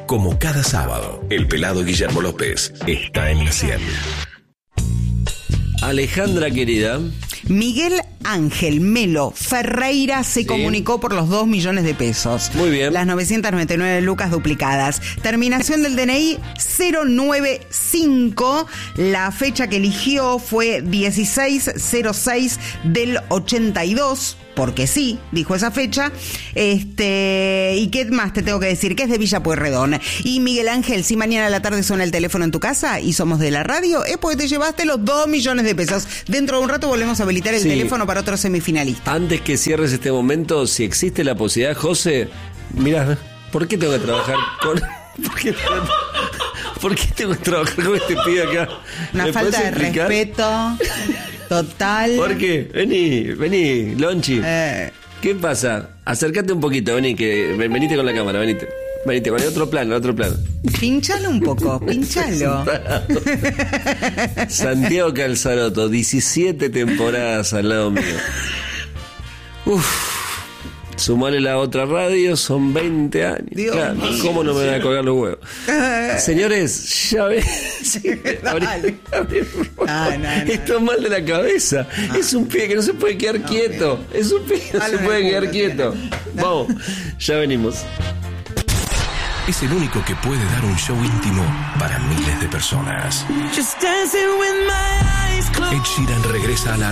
Como cada sábado, el pelado Guillermo López está en la 100. Alejandra, querida. Miguel Ángel Melo Ferreira se comunicó por los 2 millones de pesos. Muy bien. Las 999 lucas duplicadas. Terminación del DNI 095. La fecha que eligió fue 16/06 del 82. Porque sí, dijo esa fecha. ¿Y qué más te tengo que decir? Que es de Villa Pueyrredón. Y Miguel Ángel, si mañana a la tarde suena el teléfono en tu casa y somos de la radio, es porque te llevaste los 2 millones de pesos. Dentro de un rato volvemos a habilitar el teléfono para otro semifinalista. Antes que cierres este momento, si existe la posibilidad, José, mirá, ¿por qué tengo que trabajar con... ¿Por qué tengo que trabajar con este pibe acá? Una falta de respeto total. ¿Por qué? Vení, Lonchi. ¿Qué pasa? Acércate un poquito, venite con la cámara, venite con el otro plano. Pinchalo un poco, pinchalo. Santiago Calzaroto, 17 temporadas al lado mío. Sumale la otra radio, son 20 años. Dios claro, mío. ¿Cómo no me van a colgar los huevos? Señores, ya ven. Dale. No. Esto es mal de la cabeza. Es un pibe que no se puede quedar quieto. Bien. Es un pibe que no se puede quedar quieto. Vamos, ya venimos. Es el único que puede dar un show íntimo para miles de personas. Ed Sheeran regresa a la